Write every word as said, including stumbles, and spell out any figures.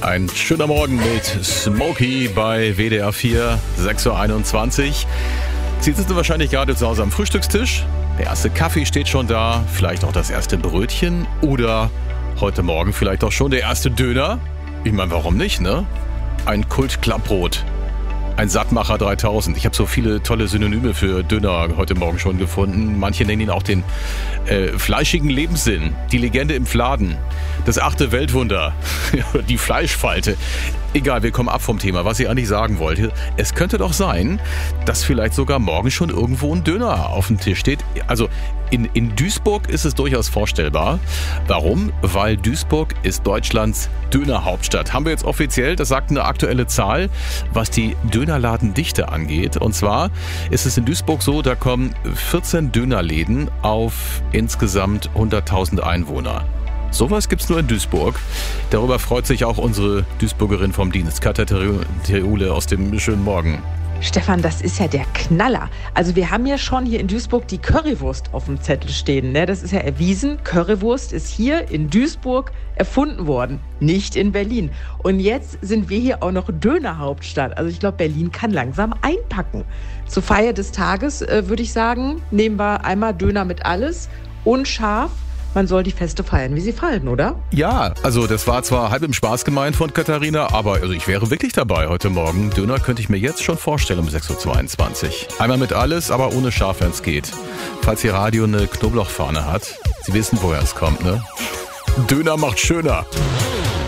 Ein schöner Morgen mit Smokey bei W D R vier, sechs Uhr einundzwanzig. Sie sitzen wahrscheinlich gerade zu Hause am Frühstückstisch. Der erste Kaffee steht schon da, vielleicht auch das erste Brötchen oder heute Morgen vielleicht auch schon der erste Döner. Ich meine, warum nicht, ne? Ein Kult-Klappbrot. Ein Sattmacher dreitausend. Ich habe so viele tolle Synonyme für Döner heute Morgen schon gefunden. Manche nennen ihn auch den äh, fleischigen Lebenssinn, die Legende im Fladen, das achte Weltwunder, die Fleischfalte. Egal, wir kommen ab vom Thema. Was ich eigentlich sagen wollte, es könnte doch sein, dass vielleicht sogar morgen schon irgendwo ein Döner auf dem Tisch steht. Also in, in Duisburg ist es durchaus vorstellbar. Warum? Weil Duisburg ist Deutschlands Dönerhauptstadt. Haben wir jetzt offiziell, das sagt eine aktuelle Zahl, was die Dönerladendichte angeht. Und zwar ist es in Duisburg so, da kommen vierzehn Dönerläden auf insgesamt hunderttausend Einwohner. Sowas gibt's nur in Duisburg. Darüber freut sich auch unsere Duisburgerin vom Dienst, Katja Theule aus dem schönen Morgen. Stefan, das ist ja der Knaller. Also wir haben ja schon hier in Duisburg die Currywurst auf dem Zettel stehen. Ne? Das ist ja erwiesen. Currywurst ist hier in Duisburg erfunden worden, nicht in Berlin. Und jetzt sind wir hier auch noch Dönerhauptstadt. Also ich glaube, Berlin kann langsam einpacken. Zur Feier des Tages äh, würde ich sagen, nehmen wir einmal Döner mit alles und scharf. Man soll die Feste feiern, wie sie fallen, oder? Ja, also das war zwar halb im Spaß gemeint von Katharina, aber also ich wäre wirklich dabei heute Morgen. Döner könnte ich mir jetzt schon vorstellen um sechs Uhr zweiundzwanzig. Einmal mit alles, aber ohne Schaf, wenn es geht. Falls Ihr Radio eine Knoblauchfahne hat, Sie wissen, woher es kommt, ne? Döner macht schöner.